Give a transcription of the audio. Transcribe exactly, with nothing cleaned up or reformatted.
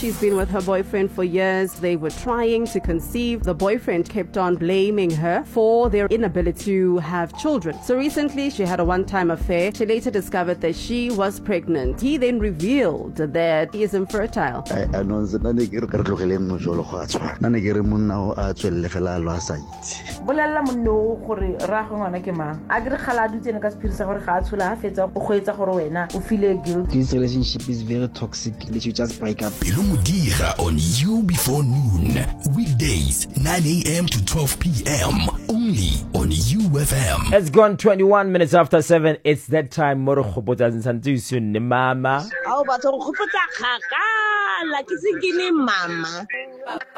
she's been with her boyfriend for years. They were trying to conceive. The boyfriend kept on blaming her for their inability to have children. So recently she had a one-time affair. She later discovered that she was pregnant. He then revealed that he is infertile. This relationship is very toxic. They should just break up. On You Before Noon, weekdays nine a.m. to twelve p.m. only on U F M. It's gone twenty-one minutes after seven. It's that time. Moro khopotsa ntsantsiso ne mama. Au batho go khopotsa khakala ke se ke ne mama.